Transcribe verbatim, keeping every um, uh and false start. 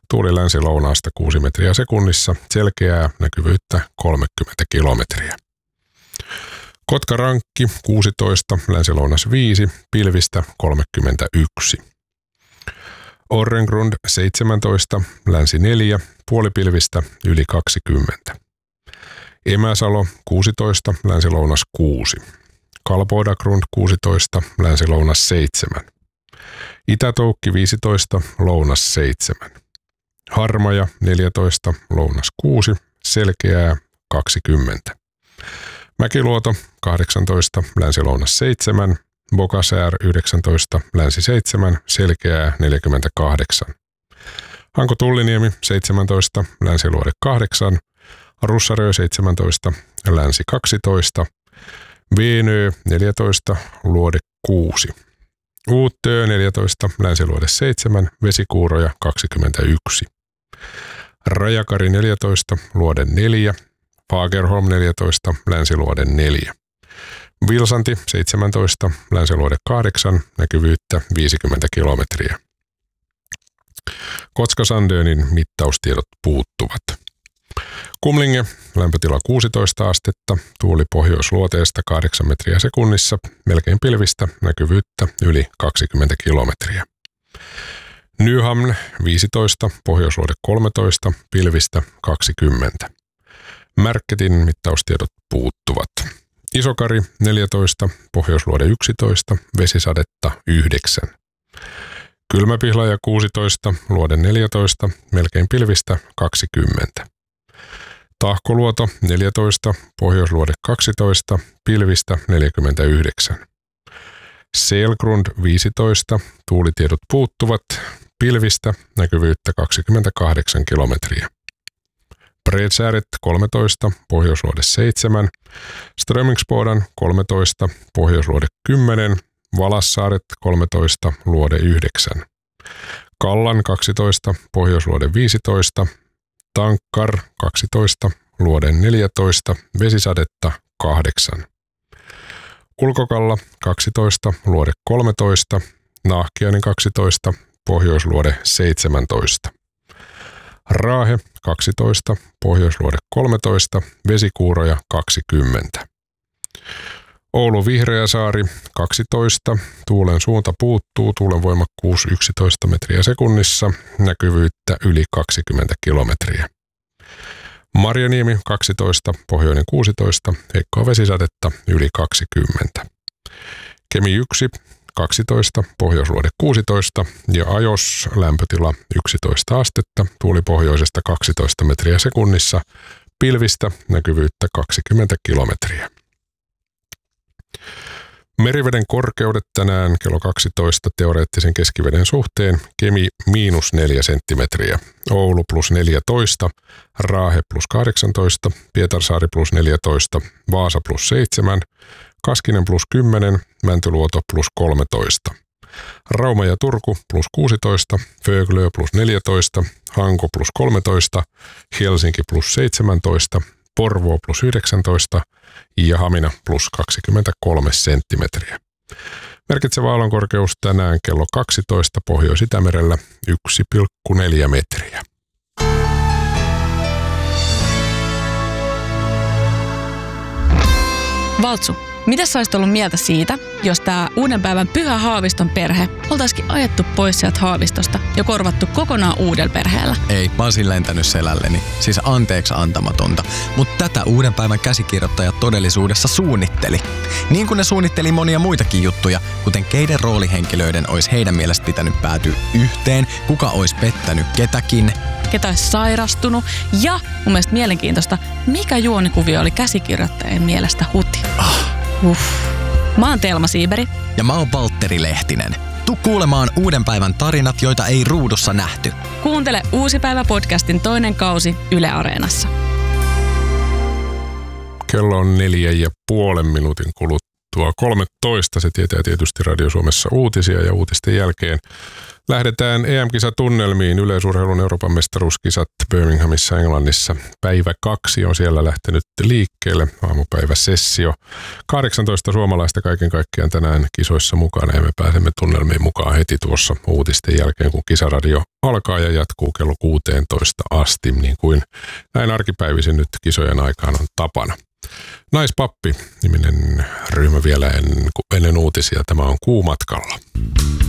tuuli länsi-lounaasta kuusi metriä sekunnissa, selkeää näkyvyyttä kolmekymmentä kilometriä. Kotka-Rankki kuusitoista, länsi-lounas viisi, pilvistä kolmekymmentäyksi. Orrengrund seitsemäntoista, länsi neljä, puolipilvistä yli kaksikymmentä. Emäsalo kuusitoista, länsi-lounas kuusi. Kalbodagrund kuusitoista, länsi-lounas seitsemän. Itä-Toukki viisitoista, lounas seitsemän. Harmaja neljätoista, lounas kuusi, selkeää kaksikymmentä. Mäkiluoto kahdeksantoista, länsi-lounas seitsemän. Bokasäär yhdeksäntoista, länsi seitsemän, selkeää neljäkymmentäkahdeksan. Hanko-Tulliniemi seitsemäntoista, länsiluode kahdeksan. Russarö seitsemäntoista, länsi kaksitoista. Veenö neljätoista, luode kuusi. Uuttöö neljätoista, länsiluode seitsemän, vesikuuroja kaksikymmentäyksi. Rajakari neljätoista, luode neljä. Fagerholm neljätoista, länsiluode neljä. Vilsanti seitsemäntoista, länsiluode kahdeksan, näkyvyyttä viisikymmentä kilometriä. Kotka-Sandönin mittaustiedot puuttuvat. Kumlinge, lämpötila kuusitoista astetta, tuuli pohjoisluoteesta kahdeksan metriä sekunnissa, melkein pilvistä, näkyvyyttä yli kaksikymmentä kilometriä. Nyhamn viisitoista, pohjoisluode kolmetoista, pilvistä kaksikymmentä. Märketin mittaustiedot puuttuvat. Isokari neljätoista, pohjoisluode yksitoista, vesisadetta yhdeksän. Kylmäpihlaja kuusitoista, luode neljätoista, melkein pilvistä kaksikymmentä. Tahkoluoto neljätoista, pohjoisluode kaksitoista, pilvistä neljäkymmentäyhdeksän. Selgrund viisitoista, tuulitiedot puuttuvat, pilvistä näkyvyyttä kaksikymmentäkahdeksan kilometriä. Bredsääret kolmetoista, pohjoisluode seitsemän, Strömingsbodan kolmetoista, pohjoisluode kymmenen, Valassaaret kolmetoista, luode yhdeksän. Kallan kaksitoista, pohjoisluode viisitoista, Tankkar kaksitoista, luode neljätoista, vesisadetta kahdeksan. Ulkokalla kaksitoista, luode kolmetoista, Nahkiainen kaksitoista, pohjoisluode seitsemäntoista. Raahe kaksitoista, pohjoisluode kolmetoista, vesikuuroja kaksikymmentä. Oulu Vihreäsaari kaksitoista, tuulen suunta puuttuu, tuulen voimakkuus yksitoista metriä sekunnissa, näkyvyyttä yli kaksikymmentä kilometriä. Marjaniemi kaksitoista, pohjoinen kuusitoista, heikkoa vesisadetta yli kaksikymmentä. Kemi yksi, kaksitoista, pohjoisluode kuusitoista ja Ajos lämpötila yksitoista astetta, tuuli pohjoisesta kaksitoista metriä sekunnissa, pilvistä näkyvyyttä kaksikymmentä kilometriä. Meriveden korkeudet tänään kello kaksitoista teoreettisen keskiveden suhteen, Kemi miinus neljä senttimetriä, Oulu plus neljätoista, Raahe plus kahdeksantoista, Pietarsaari plus neljätoista, Vaasa plus seitsemän, Kaskinen plus kymmenen, Mäntyluoto plus kolmetoista. Rauma ja Turku plus kuusitoista, Föglö plus neljätoista, Hanko plus kolmetoista, Helsinki plus seitsemäntoista, Porvoo plus yhdeksäntoista ja Hamina plus kaksikymmentäkolme senttimetriä. Merkitsevä aallonkorkeus tänään kello kaksitoista Pohjois-Itämerellä yksi pilkku neljä metriä. Valtsu, mitä sä olisit ollut mieltä siitä, jos tää uuden päivän Pyhä Haaviston perhe oltaisikin ajettu pois sieltä Haavistosta ja korvattu kokonaan uudella perheellä? Ei, mä olisin lentänyt selälleni. Siis anteeksi antamatonta. Mutta tätä uuden päivän käsikirjoittaja todellisuudessa suunnitteli. Niin kuin ne suunnitteli monia muitakin juttuja, kuten keiden roolihenkilöiden olisi heidän mielestä pitänyt päätyä yhteen, kuka olisi pettänyt ketäkin, ketä olisi sairastunut ja mun mielestä mielenkiintoista, mikä juonikuvio oli käsikirjoittajien mielestä huti. Ah. Uff. Mä oon Telma Siiberi. Ja mä oon Valtteri Lehtinen. Tuu kuulemaan uuden päivän tarinat, joita ei ruudussa nähty. Kuuntele Uusi päivä podcastin toinen kausi Yle Areenassa. Kello on neljä ja puolen minuutin kuluttua tultua kolmetoista. Se tietää tietysti Radio Suomessa uutisia ja uutisten jälkeen lähdetään E M-kisatunnelmiin. Yleisurheilun Euroopan mestaruuskisat Birminghamissa Englannissa. Päivä kaksi on siellä lähtenyt liikkeelle. Aamupäiväsessio. kahdeksantoista suomalaista kaiken kaikkiaan tänään kisoissa mukana ja me pääsemme tunnelmiin mukaan heti tuossa uutisten jälkeen, kun kisaradio alkaa ja jatkuu kello kuusitoista asti, niin kuin näin arkipäivisin nyt kisojen aikaan on tapana. Naispappi niminen ryhmä vielä ennen, ennen uutisia. Tämä on Kuumatkalla.